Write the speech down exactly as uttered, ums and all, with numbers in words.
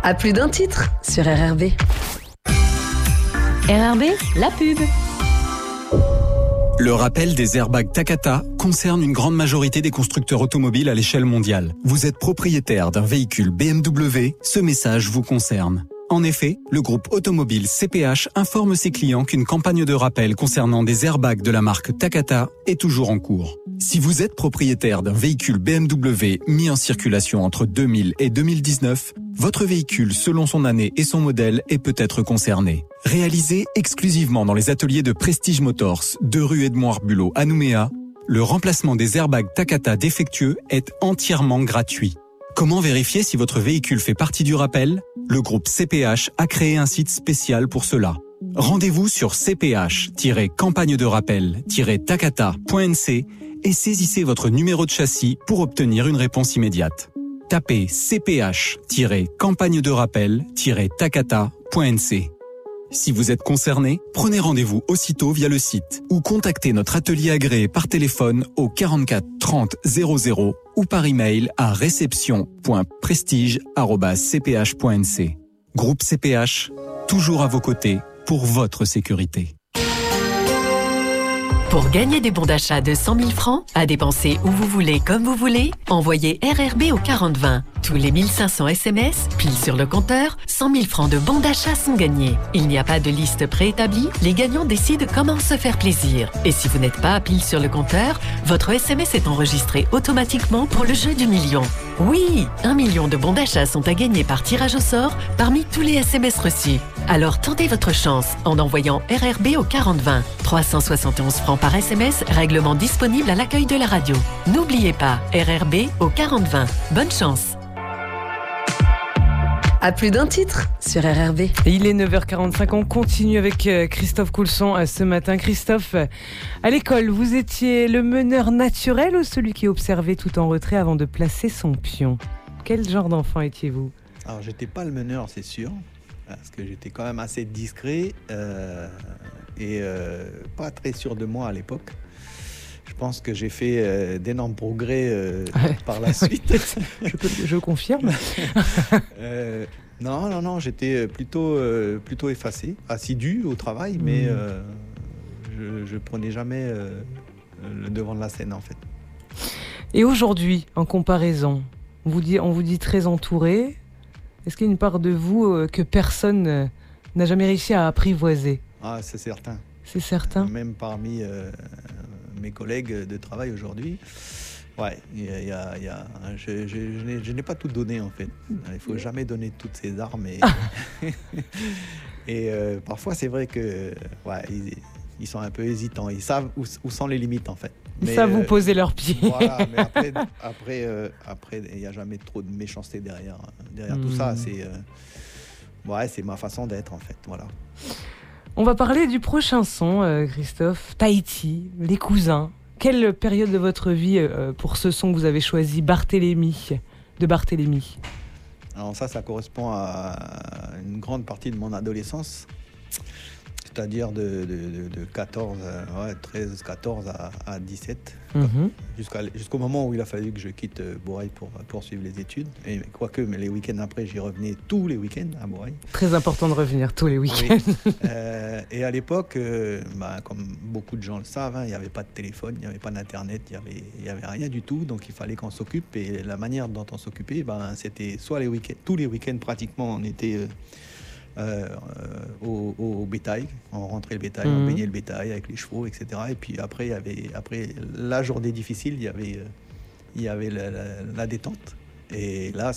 À plus d'un titre sur R R B. R R B, la pub. Le rappel des airbags Takata concerne une grande majorité des constructeurs automobiles à l'échelle mondiale. Vous êtes propriétaire d'un véhicule B M W, ce message vous concerne. En effet, le groupe automobile C P H informe ses clients qu'une campagne de rappel concernant des airbags de la marque Takata est toujours en cours. Si vous êtes propriétaire d'un véhicule B M W mis en circulation entre deux mille et deux mille dix-neuf, votre véhicule, selon son année et son modèle, est peut-être concerné. Réalisé exclusivement dans les ateliers de Prestige Motors, deux rue Edmond-Arbulot à Nouméa, le remplacement des airbags Takata défectueux est entièrement gratuit. Comment vérifier si votre véhicule fait partie du rappel ? Le groupe C P H a créé un site spécial pour cela. Rendez-vous sur c p h tiret campagne de rappel tiret takata point n c et saisissez votre numéro de châssis pour obtenir une réponse immédiate. Tapez c p h tiret campagne de rappel tiret takata point n c. Si vous êtes concerné, prenez rendez-vous aussitôt via le site ou contactez notre atelier agréé par téléphone au quarante-quatre trente zéro zéro ou par email à réception point prestige arobase c p h point n c. Groupe C P H, toujours à vos côtés pour votre sécurité. Pour gagner des bons d'achat de cent mille francs, à dépenser où vous voulez, comme vous voulez, envoyez R R B au quarante vingt. Tous les mille cinq cents S M S, pile sur le compteur, cent mille francs de bons d'achat sont gagnés. Il n'y a pas de liste préétablie, les gagnants décident comment se faire plaisir. Et si vous n'êtes pas à pile sur le compteur, votre S M S est enregistré automatiquement pour le jeu du million. Oui, un million de bons d'achat sont à gagner par tirage au sort parmi tous les S M S reçus. Alors tentez votre chance en envoyant R R B au quarante vingt. trois cent soixante et onze francs par S M S, règlement disponible à l'accueil de la radio. N'oubliez pas, R R B au quarante vingt. Bonne chance. À plus d'un titre sur R R B. Et il est neuf heures quarante-cinq, on continue avec Christophe Coulson ce matin. Christophe, à l'école, vous étiez le meneur naturel ou celui qui observait tout en retrait avant de placer son pion ? Quel genre d'enfant étiez-vous ? Alors, j'étais pas le meneur, c'est sûr, parce que j'étais quand même assez discret euh, et euh, pas très sûr de moi à l'époque. Je pense que j'ai fait euh, d'énormes progrès euh, ouais. par la suite. je, peux, je confirme. euh, non, non, non, j'étais plutôt, euh, plutôt effacé, assidu au travail, mmh. mais euh, je ne prenais jamais euh, le devant de la scène, en fait. Et aujourd'hui, en comparaison, on vous dit, on vous dit très entouré. Est-ce qu'il y a une part de vous euh, que personne euh, n'a jamais réussi à apprivoiser ? Ah, c'est certain. C'est certain. Même parmi... Euh, mes collègues de travail aujourd'hui, ouais, il y a, il y a, il y a je, je, je, n'ai, je n'ai pas tout donné en fait. Il faut jamais donner toutes ses armes et, et euh, parfois c'est vrai que ouais, ils, ils sont un peu hésitants. Ils savent où, où sont les limites en fait. Ils mais, savent euh, où poser leurs pieds. Voilà, mais après, après, euh, après, il n'y a jamais trop de méchanceté derrière, derrière mmh. tout ça. C'est, euh, ouais, c'est ma façon d'être en fait. Voilà. On va parler du prochain son, euh, Christophe. Tahiti, les cousins. Quelle période de votre vie euh, pour ce son que vous avez choisi, Barthélemy, de Barthélemy ? Alors ça, ça correspond à une grande partie de mon adolescence. C'est-à-dire de, de, de, de quatorze, ouais, treize, quatorze à, à dix-sept, mm-hmm. jusqu'à, jusqu'au moment où il a fallu que je quitte Bourail pour poursuivre les études. Et quoique, mais les week-ends après, j'y revenais tous les week-ends à Bourail. Très important de revenir tous les week-ends. Oui. euh, et à l'époque, euh, bah, comme beaucoup de gens le savent, hein, il n'y avait pas de téléphone, il n'y avait pas d'internet, il n'y avait, il y avait rien du tout. Donc il fallait qu'on s'occupe. Et la manière dont on s'occupait, bah, c'était soit les week-ends, tous les week-ends pratiquement, on était... Euh, Euh, euh, au, au bétail, on rentrait le bétail, mmh. on baignait le bétail avec les chevaux, et cetera. Et puis après, il y avait, après la journée difficile, il y avait, euh, il y avait la, la, la détente. Et là,